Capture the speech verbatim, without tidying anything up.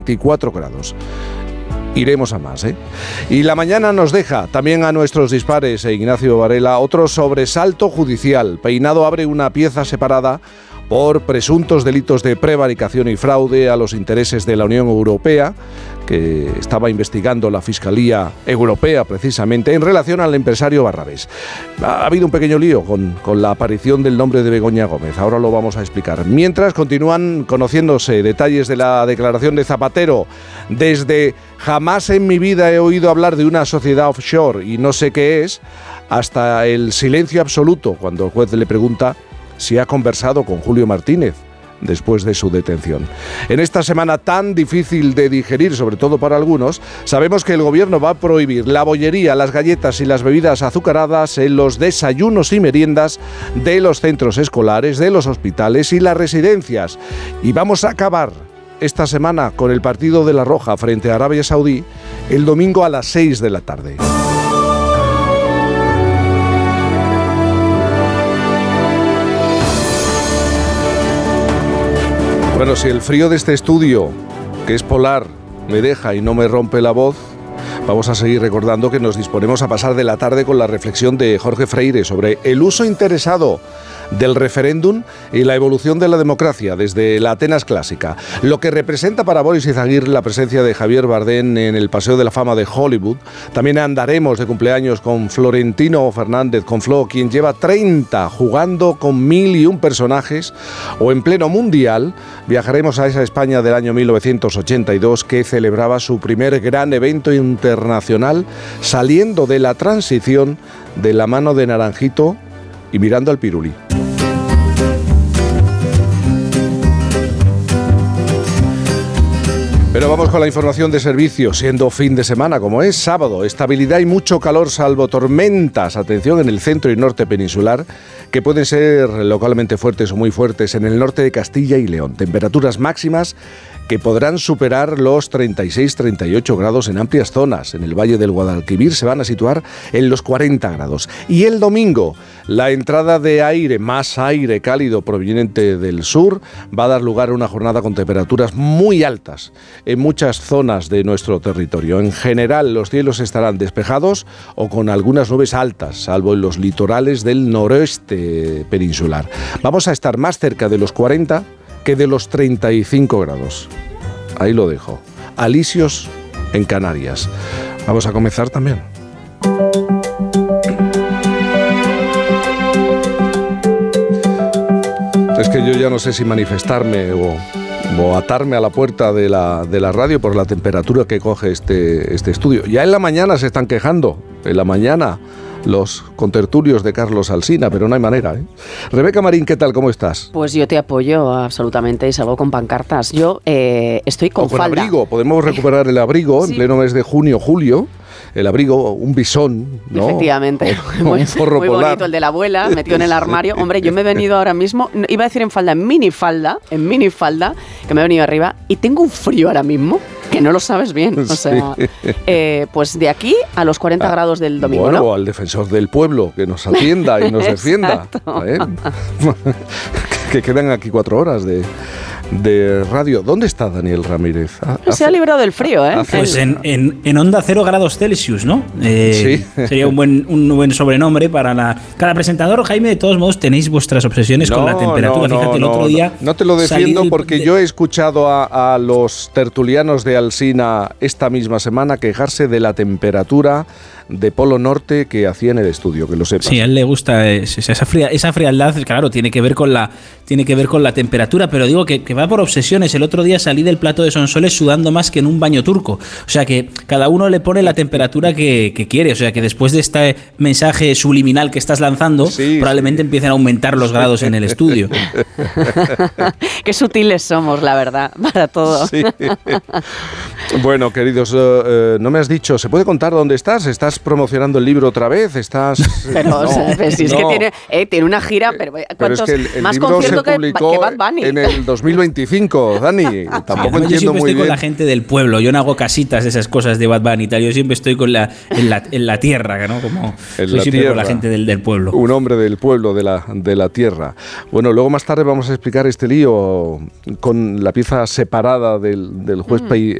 veinticuatro grados. Iremos a más, ¿eh? Y la mañana nos deja también a nuestros dispares, e Ignacio Varela, otro sobresalto judicial. Peinado abre una pieza separada por presuntos delitos de prevaricación y fraude a los intereses de la Unión Europea, que estaba investigando la Fiscalía Europea precisamente en relación al empresario Barrabés. Ha habido un pequeño lío con, con la aparición del nombre de Begoña Gómez, ahora lo vamos a explicar. Mientras continúan conociéndose detalles de la declaración de Zapatero, desde jamás en mi vida he oído hablar de una sociedad offshore y no sé qué es, hasta el silencio absoluto cuando el juez le pregunta si ha conversado con Julio Martínez después de su detención. En esta semana tan difícil de digerir, sobre todo para algunos, sabemos que el gobierno va a prohibir la bollería, las galletas y las bebidas azucaradas en los desayunos y meriendas de los centros escolares, de los hospitales y las residencias. Y vamos a acabar esta semana con el partido de La Roja frente a Arabia Saudí el domingo a las seis de la tarde. Bueno, si el frío de este estudio, que es polar, me deja y no me rompe la voz, vamos a seguir recordando que nos disponemos a pasar de la tarde con la reflexión de Jorge Freire sobre el uso interesado del referéndum y la evolución de la democracia desde la Atenas clásica. Lo que representa para Boris Izaguirre la presencia de Javier Bardem en el Paseo de la Fama de Hollywood. También andaremos de cumpleaños con Florentino Fernández, con Flo, quien lleva treinta jugando con mil y un personajes, o en pleno mundial viajaremos a esa España del año mil novecientos ochenta y dos que celebraba su primer gran evento internacional saliendo de la transición de la mano de Naranjito y mirando al Pirulí. Pero vamos con la información de servicio, siendo fin de semana como es sábado. Estabilidad y mucho calor salvo tormentas, atención, en el centro y norte peninsular, que pueden ser localmente fuertes o muy fuertes en el norte de Castilla y León. Temperaturas máximas que podrán superar los treinta y seis a treinta y ocho grados en amplias zonas. En el Valle del Guadalquivir se van a situar en los cuarenta grados. Y el domingo, la entrada de aire, más aire cálido proveniente del sur, va a dar lugar a una jornada con temperaturas muy altas en muchas zonas de nuestro territorio. En general, los cielos estarán despejados o con algunas nubes altas, salvo en los litorales del noroeste peninsular. Vamos a estar más cerca de los cuarenta que de los treinta y cinco grados. Ahí lo dejo. Alisios en Canarias. Vamos a comenzar también. Es que yo ya no sé si manifestarme o, o atarme a la puerta de la, de la radio por la temperatura que coge este, este estudio. Ya en la mañana se están quejando. En la mañana los contertulios de Carlos Alsina, pero no hay manera, ¿eh? Rebeca Marín, ¿qué tal? ¿Cómo estás? Pues yo te apoyo absolutamente y salgo con pancartas. Yo eh, estoy con, o con falda. abrigo, podemos recuperar el abrigo sí. En pleno mes de junio, julio. El abrigo, un bisón, ¿no? Efectivamente. O, muy, un forro muy polar. Bonito el de la abuela, metido en el armario. Hombre, yo me he venido ahora mismo, iba a decir en falda, en minifalda, en minifalda, que me he venido arriba y tengo un frío ahora mismo que no lo sabes bien. O sea, sí. eh, pues de aquí a los cuarenta ah, grados del domingo, bueno, ¿no? O al defensor del pueblo, que nos atienda y nos defienda. ¿Eh? Que quedan aquí cuatro horas de... de radio. ¿Dónde está Daniel Ramírez? Hace, Se ha librado del frío, ¿eh? Pues en, en, en onda cero grados Celsius, ¿no? Eh, sí. Sería un buen, un buen sobrenombre para la... Cada presentador, Jaime, de todos modos, tenéis vuestras obsesiones no, con la temperatura. No, Fíjate, no, el otro día... No, no te lo defiendo porque de... yo he escuchado a, a los tertulianos de Alsina esta misma semana quejarse de la temperatura de Polo Norte que hacía en el estudio, que lo sepas. Sí, a él le gusta esa, fría, esa frialdad, claro, tiene que ver con la tiene que ver con la temperatura, pero digo que, que va por obsesiones. El otro día salí del plato de Sonsoles sudando más que en un baño turco. O sea que cada uno le pone la temperatura que, que quiere. O sea que después de este mensaje subliminal que estás lanzando, sí, probablemente sí. empiecen a aumentar los grados en el estudio. Qué sutiles somos, la verdad, para todo. Sí. Bueno, queridos, uh, uh, no me has dicho, ¿se puede contar dónde estás? ¿Estás promocionando el libro otra vez? ¿Estás...? Pero, no, o sea, pues, si es no. que tiene, eh, tiene una gira, pero ¿cuántos pero es que el, el más libro concierto se que, publicó que Bad Bunny? En el dos mil veinticinco, Dani. Tampoco sí, entiendo yo siempre muy estoy bien. con la gente del pueblo, yo no hago casitas de esas cosas de Bad Bunny y tal, yo siempre estoy con la, en, la, en la tierra, ¿no? Como En soy la siempre tierra. con la gente del, del pueblo. Un hombre del pueblo, de la, de la tierra. Bueno, luego más tarde vamos a explicar este lío con la pieza separada del, del juez mm.